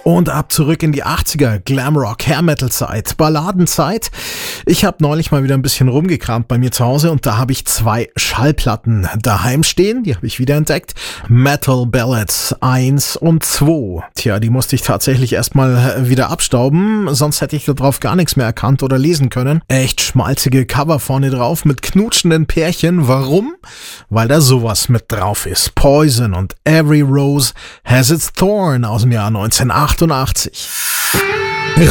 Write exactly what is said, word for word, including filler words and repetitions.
Und ab zurück in die achtziger, Glamrock, Hair Metal Zeit, Balladenzeit. Ich habe neulich mal wieder ein bisschen rumgekramt bei mir zu Hause und da habe ich zwei Schallplatten daheim stehen, die habe ich wieder entdeckt. Metal Ballads eins und zwei. Tja, die musste ich tatsächlich erstmal wieder abstauben, sonst hätte ich darauf gar nichts mehr erkannt oder lesen können. Echt schmalzige Cover vorne drauf mit knutschenden Pärchen. Warum? Weil da sowas mit drauf ist. Poison und Every Rose Has Its Thorn aus dem Jahr neunzehnhundertachtundachtzig.